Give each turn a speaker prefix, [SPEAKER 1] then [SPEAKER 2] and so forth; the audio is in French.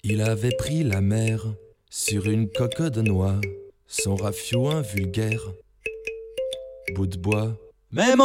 [SPEAKER 1] Il avait pris la mer sur une coque de noix, son rafiot un vulgaire bout de bois. Même